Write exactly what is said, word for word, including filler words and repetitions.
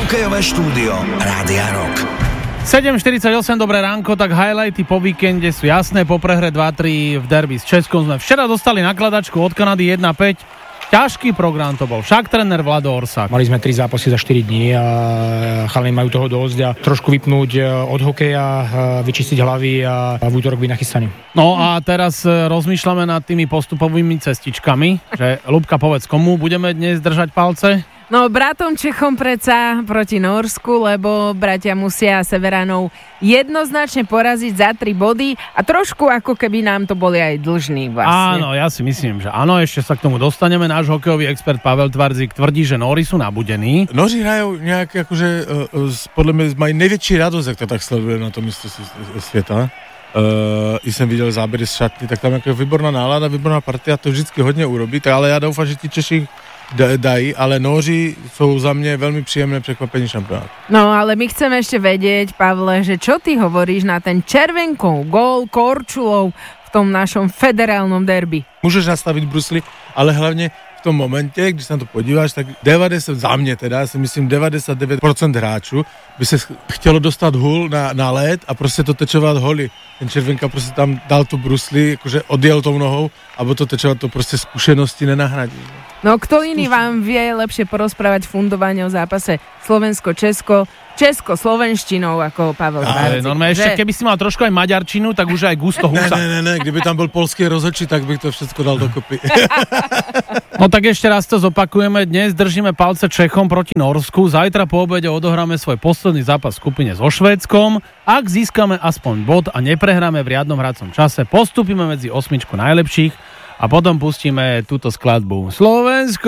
Hokejové štúdio Rádia Rock. sedem štyridsaťosem, dobré ránko, tak highlighty po víkende sú jasné. Po prehre dva tri v derby s Českom sme včera dostali nakladačku od Kanady jedna päť. Ťažký program to bol, však tréner Vlado Orsák. Mali sme tri zápasy za štyri dní a chalani majú toho dosť a trošku vypnúť od hokeja, vyčistiť hlavy a v útorok byť nachystaní. No a teraz rozmýšľame nad tými postupovými cestičkami, že Ľubka, povedz, komu budeme dnes držať palce? No, bratom Čechom predsa proti Norsku, lebo bratia musia Severanov jednoznačne poraziť za tri body a trošku ako keby nám to boli aj dlžní vlastne. Áno, ja si myslím, že áno, ešte sa k tomu dostaneme. Náš hokejový expert Pavel Tvarzik tvrdí, že Nóri sú nabudení. Noři hrajú nejaké, akože, uh, podľa mňa majú najväčší radosť, ak to tak sleduje na tom mistrovství sveta. Uh, I jsem viděl záběry z šatny, tak tam jako výborná nálada, výborná partia, to vždycky hodně urobí, tak ale já doufám, že ti Češi dají, ale Nóři sú za mňa veľmi príjemné prekvapenie šampionátu. No, ale my chceme ešte vedieť, Pavle, že čo ty hovoríš na ten červenkov gól Korčulov v tom našom federálnom derby? Môžeš nastaviť brusli, ale hlavne v tom momente, když sa na to podíváš, tak deväťdesiat, za mne teda, si myslím deväťdesiatdeväť percent hráčů by sa chtělo dostať hul na, na led a proste to tečovať holy. Ten Červenka proste tam dal tu brusli, akože odjel tou nohou, alebo to tečovať to proste skúsenosti nenahradí. No, kto iný vám vie lepšie porozprávať fundovanie o zápase Slovensko-Česko, Česko-slovenštinou ako Pavel Tvarzik. No, ešte keby si mal trošku aj maďarčinu, tak už aj Gusto Husa. Ne, ne, ne, kdyby tam bol polský rozhodčí, tak by to všetko dal dokopy. No tak ešte raz to zopakujeme. Dnes držíme palce Čechom proti Norsku. Zajtra po obede odohráme svoj posledný zápas v skupine so Švédskom. Ak získame aspoň bod a neprehráme v riadnom hracom čase, postupíme medzi osmičku najlepších a potom pustíme túto skladbu Slovensko